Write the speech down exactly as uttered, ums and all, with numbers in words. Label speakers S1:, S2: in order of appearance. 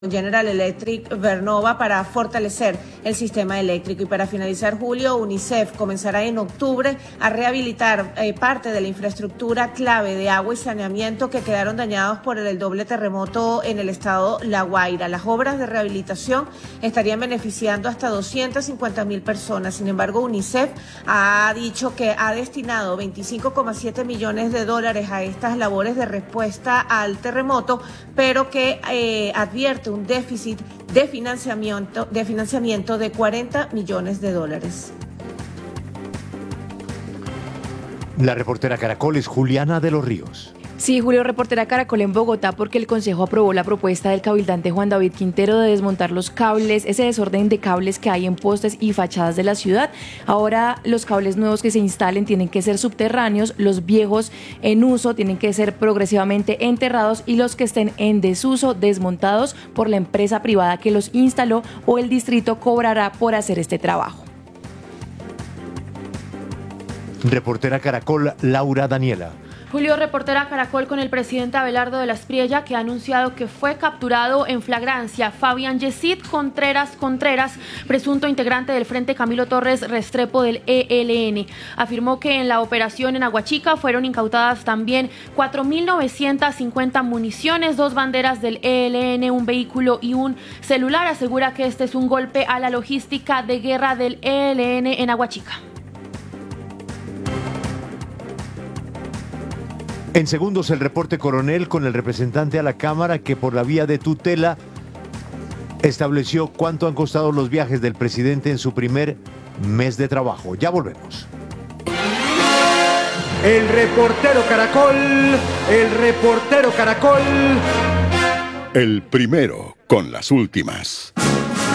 S1: General Electric Vernova para fortalecer el sistema eléctrico. Y para finalizar, Julio, UNICEF comenzará en octubre a rehabilitar eh, parte de la infraestructura clave de agua y saneamiento que quedaron dañados por el doble terremoto en el estado La Guaira. Las obras de rehabilitación estarían beneficiando hasta doscientas cincuenta mil personas. Sin embargo, UNICEF ha dicho que ha destinado veinticinco coma siete millones de dólares a estas labores de respuesta al terremoto, pero que eh, advierte un déficit de financiamiento, de financiamiento de cuarenta millones de dólares.
S2: La reportera Caracol es Juliana de los Ríos.
S3: Sí, Julio, reportera Caracol en Bogotá, porque el Consejo aprobó la propuesta del cabildante Juan David Quintero de desmontar los cables, ese desorden de cables que hay en postes y fachadas de la ciudad. Ahora los cables nuevos que se instalen tienen que ser subterráneos, los viejos en uso tienen que ser progresivamente enterrados y los que estén en desuso desmontados por la empresa privada que los instaló, o el distrito cobrará por hacer este trabajo.
S2: Reportera Caracol, Laura Daniela.
S4: Julio, reportera Caracol con el presidente Abelardo de la Espriella, que ha anunciado que fue capturado en flagrancia Fabián Yesid Contreras Contreras, presunto integrante del Frente Camilo Torres Restrepo del E L N. Afirmó que en la operación en Aguachica fueron incautadas también cuatro mil novecientas cincuenta municiones, dos banderas del E L N, un vehículo y un celular. Asegura que este es un golpe a la logística de guerra del E L N en Aguachica.
S2: En segundos, el reporte coronel con el representante a la Cámara que por la vía de tutela estableció cuánto han costado los viajes del presidente en su primer mes de trabajo. Ya volvemos.
S5: El reportero Caracol, el reportero Caracol.
S6: El primero con las últimas.